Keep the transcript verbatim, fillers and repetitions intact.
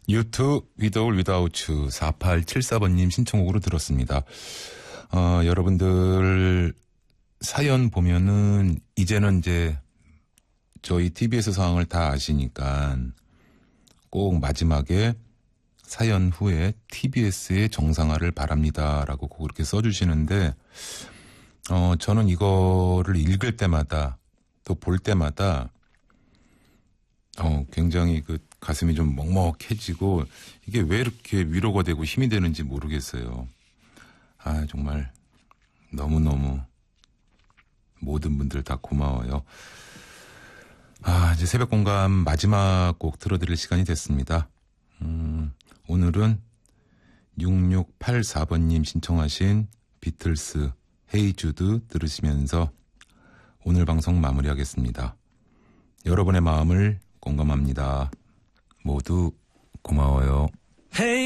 유튜브 위더울 위다우츠 사팔칠사 번님 신청곡으로 들었습니다. 어, 여러분들 사연 보면은 이제는 이제 저희 티비에스 상황을 다 아시니까 꼭 마지막에 사연 후에 티비에스의 정상화를 바랍니다라고 꼭 그렇게 써주시는데 어, 저는 이거를 읽을 때마다 또 볼 때마다 어, 굉장히 그 가슴이 좀 먹먹해지고 이게 왜 이렇게 위로가 되고 힘이 되는지 모르겠어요. 아, 정말 너무너무 모든 분들 다 고마워요. 아, 이제 새벽 공감 마지막 곡 틀어드릴 시간이 됐습니다. 음, 오늘은 육육팔사 번님 신청하신 비틀스 헤이 주드 들으시면서 오늘 방송 마무리하겠습니다. 여러분의 마음을 공감합니다. 모두 고마워요. Hey.